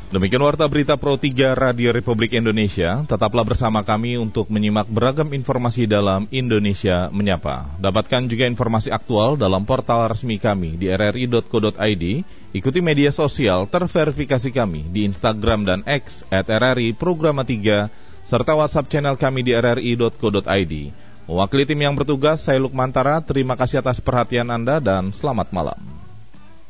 Demikian Warta Berita Pro 3 Radio Republik Indonesia. Tetaplah bersama kami untuk menyimak beragam informasi dalam Indonesia Menyapa. Dapatkan juga informasi aktual dalam portal resmi kami di rri.co.id. Ikuti media sosial terverifikasi kami di Instagram dan X @RRI Programa 3 serta WhatsApp channel kami di rri.co.id. Mewakili tim yang bertugas, saya Lukmantara. Terima kasih atas perhatian Anda dan selamat malam.